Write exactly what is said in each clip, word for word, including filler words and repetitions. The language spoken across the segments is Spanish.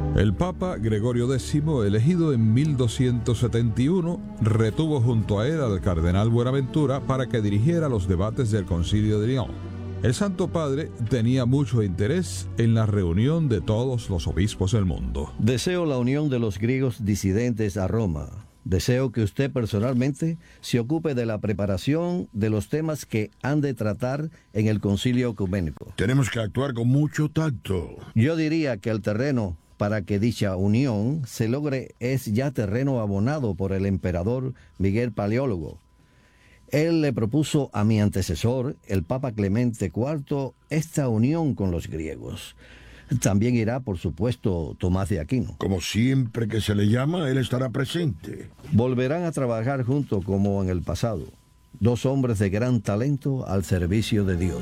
El Papa Gregorio décimo, elegido en mil doscientos setenta y uno, retuvo junto a él al cardenal Buenaventura para que dirigiera los debates del Concilio de Lyon. El Santo Padre tenía mucho interés en la reunión de todos los obispos del mundo. Deseo la unión de los griegos disidentes a Roma. Deseo que usted personalmente se ocupe de la preparación de los temas que han de tratar en el Concilio Ecuménico. Tenemos que actuar con mucho tacto. Yo diría que el terreno para que dicha unión se logre es ya terreno abonado por el emperador Miguel Paleólogo. Él le propuso a mi antecesor, el Papa Clemente cuarto, esta unión con los griegos. También irá, por supuesto, Tomás de Aquino. Como siempre que se le llama, él estará presente. Volverán a trabajar juntos como en el pasado. Dos hombres de gran talento al servicio de Dios.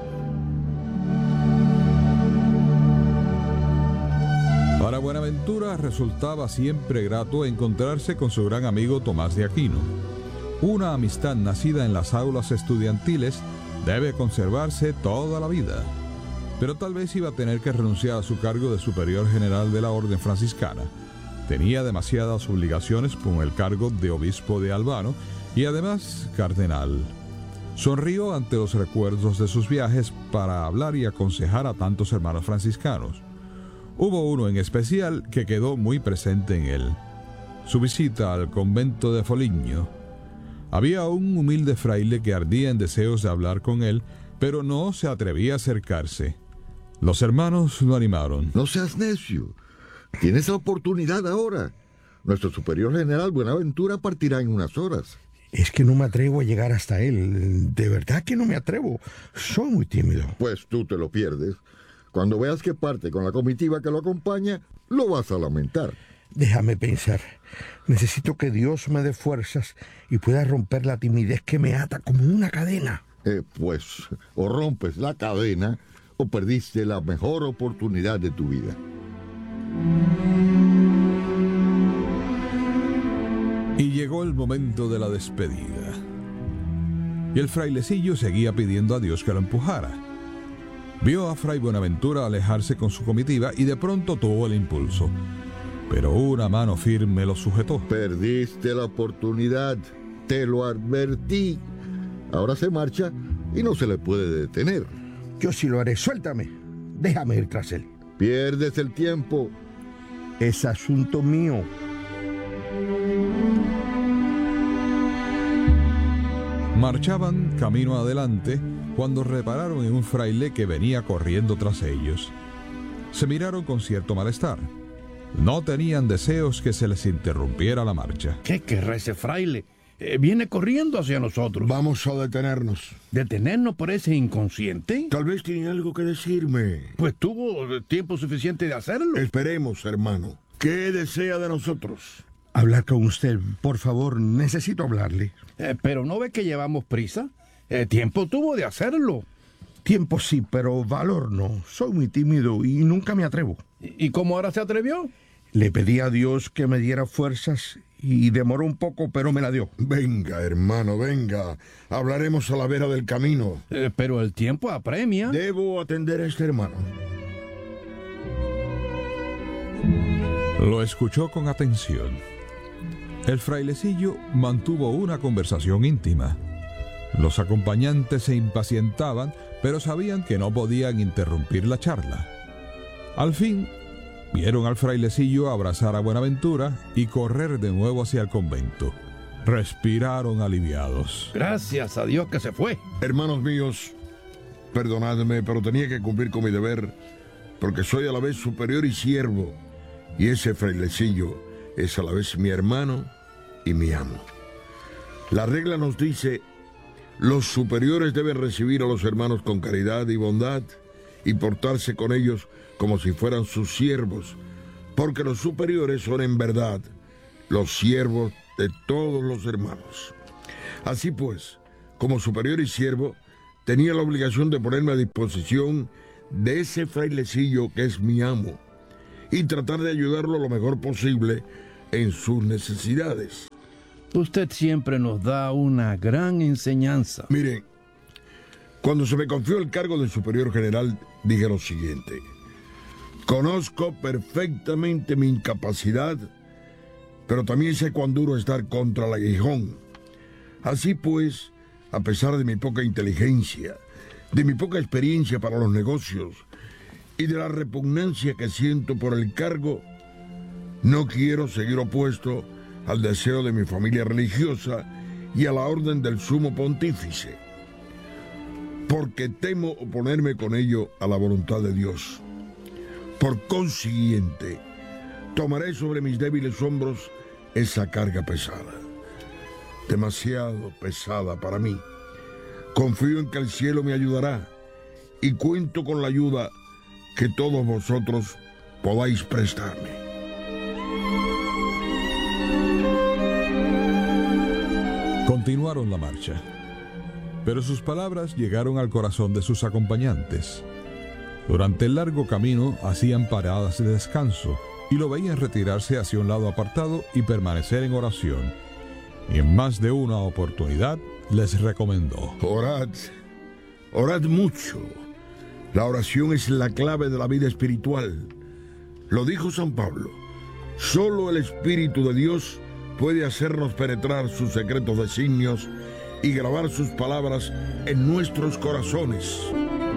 Para Buenaventura resultaba siempre grato encontrarse con su gran amigo Tomás de Aquino. Una amistad nacida en las aulas estudiantiles debe conservarse toda la vida. Pero tal vez iba a tener que renunciar a su cargo de superior general de la Orden Franciscana. Tenía demasiadas obligaciones con el cargo de obispo de Albano y además cardenal. Sonrió ante los recuerdos de sus viajes para hablar y aconsejar a tantos hermanos franciscanos. Hubo uno en especial que quedó muy presente en él: su visita al convento de Foligno. Había un humilde fraile que ardía en deseos de hablar con él, pero no se atrevía a acercarse. Los hermanos lo animaron. No seas necio. Tienes la oportunidad ahora. Nuestro superior general Buenaventura partirá en unas horas. Es que no me atrevo a llegar hasta él. De verdad que no me atrevo. Soy muy tímido. Pues tú te lo pierdes. Cuando veas que parte con la comitiva que lo acompaña, lo vas a lamentar. Déjame pensar. Necesito que Dios me dé fuerzas y pueda romper la timidez que me ata como una cadena. Eh, pues, o rompes la cadena o perdiste la mejor oportunidad de tu vida. Y llegó el momento de la despedida. Y el frailecillo seguía pidiendo a Dios que lo empujara. Vio a Fray Buenaventura alejarse con su comitiva y de pronto tuvo el impulso. Pero una mano firme lo sujetó. Perdiste la oportunidad, te lo advertí. Ahora se marcha y no se le puede detener. Yo sí lo haré, suéltame. Déjame ir tras él. Pierdes el tiempo. Es asunto mío. Marchaban camino adelante cuando repararon en un fraile que venía corriendo tras ellos. Se miraron con cierto malestar. No tenían deseos que se les interrumpiera la marcha. ¿Qué querrá ese fraile? Eh, viene corriendo hacia nosotros. Vamos a detenernos. ¿Detenernos por ese inconsciente? Tal vez tiene algo que decirme. Pues tuvo tiempo suficiente de hacerlo. Esperemos, hermano. ¿Qué desea de nosotros? Hablar con usted, por favor. Necesito hablarle. Eh, ¿Pero no ve que llevamos prisa? Eh, tiempo tuvo de hacerlo. Tiempo sí, pero valor no. Soy muy tímido y nunca me atrevo. ¿Y, y cómo ahora se atrevió? Le pedí a Dios que me diera fuerzas y demoró un poco, pero me la dio. Venga, hermano, venga. Hablaremos a la vera del camino. Eh, pero el tiempo apremia. Debo atender a este hermano. Lo escuchó con atención. El frailecillo mantuvo una conversación íntima. Los acompañantes se impacientaban, pero sabían que no podían interrumpir la charla. Al fin, vieron al frailecillo abrazar a Buenaventura y correr de nuevo hacia el convento. Respiraron aliviados. Gracias a Dios que se fue. Hermanos míos, perdonadme, pero tenía que cumplir con mi deber, porque soy a la vez superior y siervo, y ese frailecillo es a la vez mi hermano y mi amo. La regla nos dice: los superiores deben recibir a los hermanos con caridad y bondad y portarse con ellos como si fueran sus siervos, porque los superiores son en verdad los siervos de todos los hermanos. Así pues, como superior y siervo, tenía la obligación de ponerme a disposición de ese frailecillo que es mi amo y tratar de ayudarlo lo mejor posible en sus necesidades. Usted siempre nos da una gran enseñanza. Miren, cuando se me confió el cargo de superior general, dije lo siguiente: Conozco perfectamente mi incapacidad, pero también sé cuán duro estar contra el aguijón. Así pues, a pesar de mi poca inteligencia, de mi poca experiencia para los negocios y de la repugnancia que siento por el cargo, no quiero seguir opuesto al deseo de mi familia religiosa y a la orden del sumo pontífice, porque temo oponerme con ello a la voluntad de Dios. Por consiguiente, tomaré sobre mis débiles hombros esa carga pesada, demasiado pesada para mí. Confío en que el cielo me ayudará y cuento con la ayuda que todos vosotros podáis prestarme. Continuaron la marcha, pero sus palabras llegaron al corazón de sus acompañantes. Durante el largo camino hacían paradas de descanso y lo veían retirarse hacia un lado apartado y permanecer en oración. Y en más de una oportunidad les recomendó: Orad, orad mucho. La oración es la clave de la vida espiritual. Lo dijo San Pablo. Solo el Espíritu de Dios puede hacernos penetrar sus secretos designios y grabar sus palabras en nuestros corazones.